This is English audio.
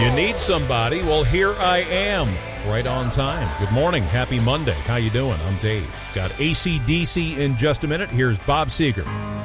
You need somebody? Well, here I am, right on time. Good morning. Happy Monday. How you doing? I'm Dave. Got AC/DC in just a minute. Here's Bob Seger.